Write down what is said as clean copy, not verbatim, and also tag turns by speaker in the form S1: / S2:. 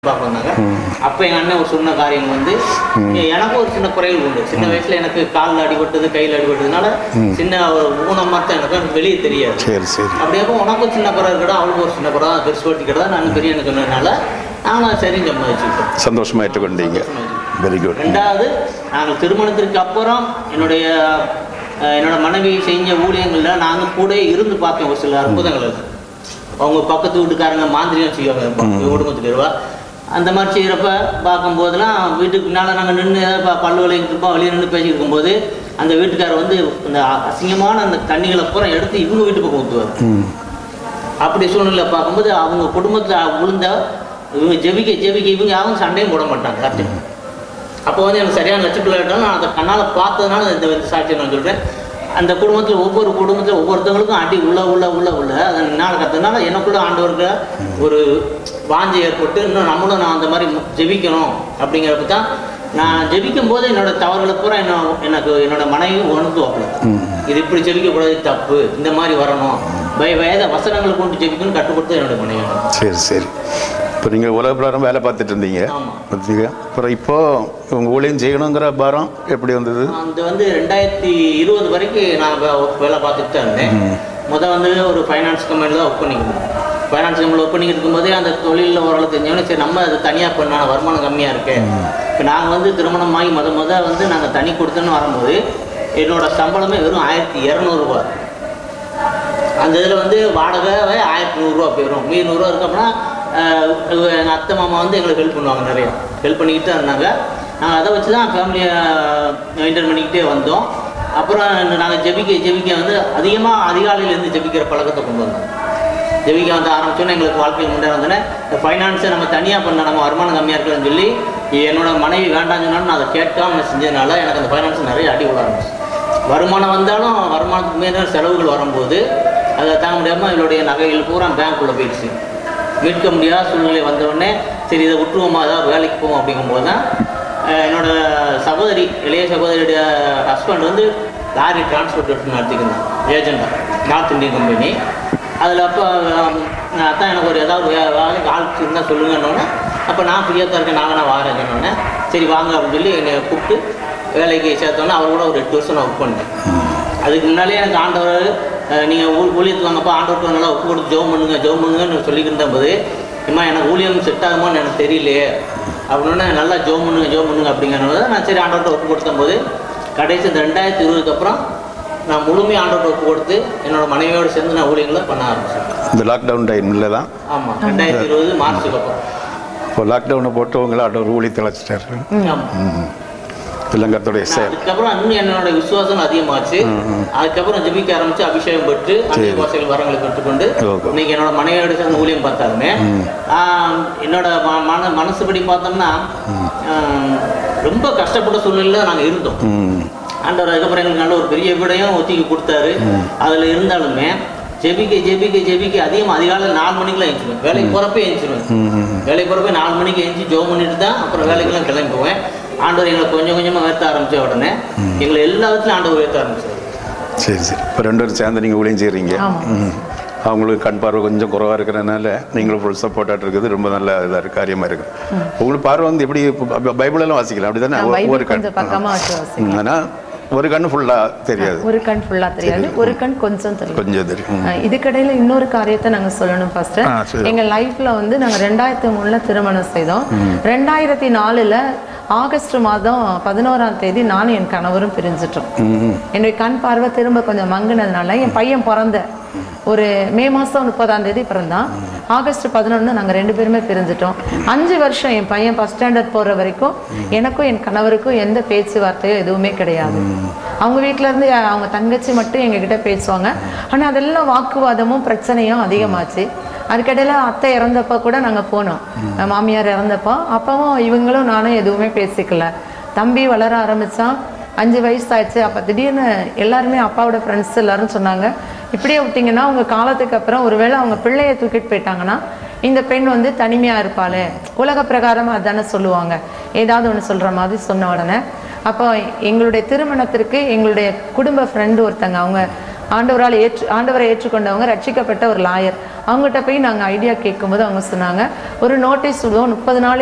S1: பார்ப்பாங்க. அப்போ எங்கள் அண்ணன் ஒரு சொன்ன காரியம் வந்து எனக்கு ஒரு சின்ன குறைகள் உண்டு. சின்ன வயசுல எனக்கு காலில் அடிபட்டது கையில் அடிபட்டதுனால சின்ன ஒரு ஊனம் மாதிரி எனக்கு வெளியே தெரியாது.
S2: சரி சரி.
S1: அப்படியப்போ உனக்கும் சின்ன குறை இருக்கடா, அவளுக்கு ஒரு சின்ன குறை தான், பெருசு பட்டிக்கிறதா நான் பெரியன்னு சொன்னதுனால நாங்கள் சரின்னு சம்பாதிச்சுக்கிட்டோம்.
S2: சந்தோஷமா ஏற்றுக்கொண்டீங்க. Very good.
S1: ரெண்டாவது, நாங்கள் திருமணத்திற்கு அப்புறம் என்னோட மனைவி செஞ்ச ஊழியங்களில் நாங்கள் கூட இருந்து பார்த்தோம். ஒரு சில அற்புதங்கள் இருக்கு. அவங்க பக்கத்து வீட்டுக்காரங்க மாந்திரியம் செய்வாங்க, குடும்பத்துக்கு இருவா. அந்த மாதிரி செய்கிறப்ப பார்க்கும்போதெல்லாம் வீட்டுக்கு பின்னால் நாங்கள் நின்று பல்லு விளையிட்டு இருப்போம். வெளியே நின்று பேசிட்டு இருக்கும்போது அந்த வீட்டுக்காரர் வந்து இந்த அசிங்கமான அந்த தண்ணிகளை பூரா எடுத்து இவங்க வீட்டு பக்கம் ஊற்றுவார். அப்படி சூழ்நிலை பார்க்கும்போது அவங்க குடும்பத்தில் விழுந்த இவங்க ஜெபிக்க இவங்க யாரும் சண்டையும் போட மாட்டாங்க. கரெக்டு. அப்போ வந்து எனக்கு சரியான லட்சப்பிள்ளை நான் அதை கண்ணால் பார்த்ததுனால இந்த சாட்சியை நான் சொல்கிறேன். அந்த குடும்பத்தில் ஒவ்வொரு குடும்பத்தில் ஒவ்வொருத்தவங்களுக்கும் அடி உள்ள அதை என்னால் கற்றுனால எனக்குள்ள ஆண்டவருக்கு ஒரு வாஞ்சை ஏற்பட்டு இன்னும் நம்மளும் நான் அந்த மாதிரி ஜெபிக்கணும் அப்படிங்கிறப்ப தான் நான் ஜெபிக்கும் போது என்னோட தவறுகளை பூரா எனக்கு என்னோட மனைவி உணர்த்துவாப்புல. இது இப்படி ஜெபிக்கக்கூடாது, தப்பு, இந்த மாதிரி வரணும், வேத வசனங்களை கொண்டு ஜெபிக்கணும்னு கற்றுக் கொடுத்தது என்னோட மனைவி. சரி
S2: சரி. இப்போ நீங்கள் உலக பிரகாரம் வேலை பார்த்துட்டு இருந்தீங்க. அப்புறம் இப்போ உங்கள் ஊழியம் செய்யணுங்கிற பாரம் எப்படி வந்தது?
S1: அது வந்து 2020 வரைக்கும் நான் வேலை பார்த்துட்டு தான் இருந்தேன். முதல் வந்து ஒரு ஃபைனான்ஸ் கம்பெனியில் தான் ஒர்க் பண்ணிக்கணும். ஃபைனான்ஸ் கம்பெனியில் ஒர்க் பண்ணிக்கிட்டு இருக்கும்போதே அந்த தொழிலில் ஓரளவு தெரிஞ்சவொடனே சரி நம்ம அது தனியாக பண்ண வருமானம் கம்மியாக இருக்கு. இப்போ நாங்கள் வந்து திருமணமாகி முத வந்து நாங்கள் தனி கொடுத்துன்னு வரும்போது என்னோட சம்பளமே வெறும் 1200 ரூபா. அந்த இதில் வந்து வாடகை 1100 ரூபா போயிடும். 100 ரூபா இருக்கு. அப்படின்னா எங்கள் அத்தை மாமா வந்து எங்களுக்கு ஹெல்ப் பண்ணுவாங்க, நிறையா ஹெல்ப் பண்ணிக்கிட்டு தான் இருந்தாங்க. நாங்கள் அதை வச்சு தான் ஃபேமிலியை மெயின்டைன் பண்ணிக்கிட்டே வந்தோம். அப்புறம் நாங்கள் ஜெபிக்க வந்து அதிகாலையிலேருந்து ஜெபிக்கிற பழக்கத்தை கொண்டு வந்தோம். ஜெபிக்க வந்து ஆரம்பிச்சோன்னா எங்களுக்கு வாழ்க்கையில் முன்னே வந்தோன்னே இந்த ஃபைனான்ஸை நம்ம தனியாக பண்ண நம்ம வருமானம் கம்மியாக இருக்குன்னு சொல்லி என்னோட மனைவி வேண்டாம்னு சொன்னாலும் நான் அதை கேட்காம நான் செஞ்சதுனால எனக்கு அந்த ஃபைனான்ஸ் நிறைய அடி விட ஆரம்பிச்சு. வருமானம் வந்தாலும் வருமானத்துக்கு மேலே செலவுகள் வரும்போது அதை தாங்க முடியாமல் என்னுடைய நகைகள் பூரா பேங்க்குள்ளே போயிடுச்சு. மீட்க முடியாத சூழ்நிலை வந்தவுடனே சரி இதை விட்டுருவோமா, அதாவது வேலைக்கு போவோம். அப்படிங்கும்போது தான் என்னோடய இளைய சகோதரியுடைய ஹஸ்பண்ட் வந்து lorry transport நடத்திக்கணும், ஏஜெண்டாக, north Indian company. அதில் அப்போ அதான் எனக்கு ஒரு ஏதாவது வேலைக்கு ஆள் இருந்தால் சொல்லுங்கன்னொன்னே அப்போ நான் ஃப்ரீயாக தான் இருக்கேன், நான் வாரேன் சொன்னோன்னே சரி வாங்க அப்படின்னு சொல்லி என்னை கூப்பிட்டு வேலைக்கு சேர்த்தோன்னே அவர் கூட ஒரு 8 வருஷம் நான் ஒர்க் பண்ணேன். அதுக்கு முன்னாலே எனக்கு ஆண்டவர் நீங்கள் ஊழியத்துக்கு வாங்கப்போ ஆண்டவருக்கு நல்லா ஒப்பு கொடுத்து ஜெபம் பண்ணுங்கன்னு சொல்லிக்கிட்டு போது இம்மா எனக்கு ஊழியம் செட் ஆகுமான்னு எனக்கு தெரியலையே அப்படின்னா நல்லா ஜெபம் பண்ணுங்க அப்படிங்கிறத நான் சரி ஆண்டவர்கிட்ட ஒப்பு கொடுத்த போது கடைசி இந்த 2020 அப்புறம் நான் முழுமையாக ஆண்டவர்கிட்ட ஒப்பு கொடுத்து என்னோட மனைவியோடு சேர்ந்து நான் ஊழியங்களை பண்ண ஆரம்பிச்சேன்.
S2: இந்த லாக்டவுன் டைமில் தான்.
S1: ஆமாம், 2020 மார்ச்சுக்கு அப்புறம்.
S2: இப்போ லாக்டவுனை போட்டு உங்களை ஆண்டவர் ஊழியத்தை அழைச்சிட்டாரு. ஆமாம், இல்லங்கத்தோடைய செயல்.
S1: அதுக்கப்புறம் இன்னும் என்னோட விசுவாசம் அதிகமாச்சு. அதுக்கப்புறம் ஜெபிக்க ஆரம்பிச்சு அபிஷேகம் பெற்று அந்நிய பாஷைகள் வரங்களை பெற்றுக்கொண்டு இன்னைக்கு என்னோட மனைவியோட சேர்ந்து ஊழியம் பார்த்தாலுமே என்னோட மனசுபடி பார்த்தோம்னா ரொம்ப கஷ்டப்பட்ட சூழ்நிலையில் நாங்கள் இருந்தோம். ஆண்டவர் அதுக்கப்புறம் எங்களுக்கு நல்ல ஒரு பெரிய வீடையும் ஒத்திக்கி கொடுத்தாரு. அதில் இருந்தாலுமே ஜெபிக்க அதிகாலை 4 மணிக்கெலாம் எழுந்துருவேன். வேலைக்கு போகிறப்ப எழுந்துருவேன். வேலைக்கு போகிறப்ப 4 மணிக்கு எழுந்துச்சு ஜெபம் பண்ணிட்டு தான் அப்புறம் வேலைக்கெல்லாம் கிளம்பி போவேன். ஆண்டவர் எங்களை கொஞ்சம் கொஞ்சமாக உயர்த்த ஆரம்பித்த உடனே எங்களை எல்லா விதத்துலையும் ஆண்டவர் உயர்த்த ஆரம்பிச்சார்.
S2: சரி சரி. இப்போ 2 பேரும் சேர்ந்து நீங்கள் ஊழியம் செய்கிறீங்க. அவங்களுக்கு கண் பார்வை கொஞ்சம் குறைவாக இருக்கிறதுனால நீங்களும் ஃபுல் சப்போர்ட்டாக இருக்குது. ரொம்ப நல்ல இதாக இருக்குது, காரியமாக இருக்குது. உங்களுக்கு பார்வை வந்து எப்படி பைபிளெல்லாம் வாசிக்கலாம் அப்படி தானே? ஒரு கண் ஆனால் ஒரு கண் ஃபுல்லாக தெரியாது.
S3: ஒரு கண் கொஞ்சம் தெரியும். இதுக்கடையில் இன்னொரு காரியத்தை நாங்கள் சொல்லணும். ஃபர்ஸ்ட் எங்கள் லைஃப்பில் வந்து நாங்கள் 2003 திருமணம் செய்தோம். 2004 ஆகஸ்ட் மாதம் 11ஆம் தேதி நானும் என் கணவரும் பிரிஞ்சிட்டோம். என்னுடைய கண் பார்வை திரும்ப கொஞ்சம் மங்கினதுனால என் பையன் பிறந்த ஒரு மே மாதம் 30ஆம் தேதி பிறந்தான். ஆகஸ்ட் 11 நாங்கள் 2 பேருமே பிரிஞ்சிட்டோம். 5 வருஷம் என் பையன் ஃபர்ஸ்ட் ஸ்டாண்டர்ட் போகிற வரைக்கும் எனக்கும் என் கணவருக்கும் எந்த பேச்சுவார்த்தையோ எதுவுமே கிடையாது. அவங்க வீட்டிலேருந்து அவங்க தங்கச்சி மட்டும் எங்ககிட்ட பேசுவாங்க. ஆனால் அதெல்லாம் வாக்குவாதமும் பிரச்சனையும் அதிகமாச்சு. அதுக்கடையில் அத்தை இறந்தப்போ கூட நாங்கள் போனோம், மாமியார் இறந்தப்போ. அப்பவும் இவங்களும் நானும் எதுவுமே பேசிக்கல. தம்பி வளர ஆரம்பித்தான், 5 வயசு ஆயிடுச்சு. அப்போ திடீர்னு எல்லாருமே அப்பாவோட ஃப்ரெண்ட்ஸ் எல்லாரும் சொன்னாங்க, இப்படியே விட்டிங்கன்னா உங்கள் காலத்துக்கு அப்புறம் ஒருவேளை அவங்க பிள்ளையை தூக்கிட்டு போயிட்டாங்கன்னா இந்த பெண் வந்து தனிமையாக இருப்பாளே, உலக பிரகாரமாக அதுதானே சொல்லுவாங்க, ஏதாவது ஒன்று சொல்கிற மாதிரி சொன்ன உடனே அப்போ எங்களுடைய திருமணத்திற்கு எங்களுடைய குடும்ப ஃப்ரெண்டு ஒருத்தங்க அவங்க ஆண்டவரை ஏற்றுக்கொண்டவங்க, ரட்சிக்கப்பட்ட ஒரு லாயர். அவங்ககிட்ட போய் நாங்கள் ஐடியா கேட்கும்போது அவங்க சொன்னாங்க, ஒரு நோட்டீஸ் விடுவோம், 30 நாள்